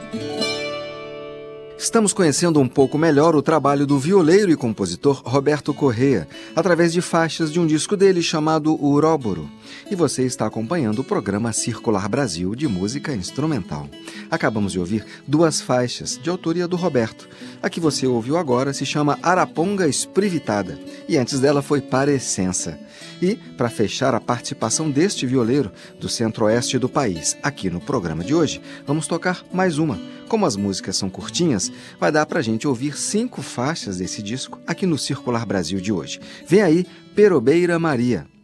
Estamos conhecendo um pouco melhor o trabalho do violeiro e compositor Roberto Corrêa, através de faixas de um disco dele chamado Uróboro. E você está acompanhando o programa Circular Brasil de música instrumental. Acabamos de ouvir duas faixas de autoria do Roberto. A que você ouviu agora se chama Araponga Esprivitada, e antes dela foi Parecença. E, para fechar a participação deste violeiro do centro-oeste do país, aqui no programa de hoje, vamos tocar mais uma. Como as músicas são curtinhas, vai dar pra gente ouvir 5 faixas desse disco aqui no Circular Brasil de hoje. Vem aí, Perobeira Maria.